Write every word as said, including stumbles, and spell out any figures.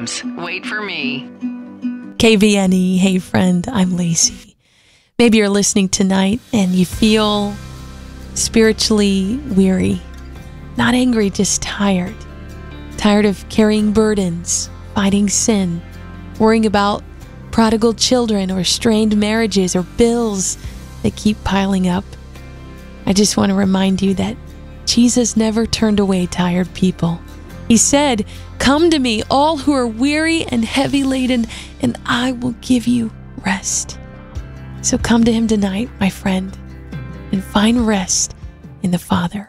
times. Wait for me. K V N E, hey friend, I'm Lacey. Maybe you're listening tonight and you feel spiritually weary. Not angry, just tired. Tired of carrying burdens, fighting sin, worrying about prodigal children or strained marriages or bills that keep piling up. I just want to remind you that Jesus never turned away tired people. He said, "Come to me, all who are weary and heavy laden, and I will give you rest." So come to him tonight, my friend, and find rest in the Father.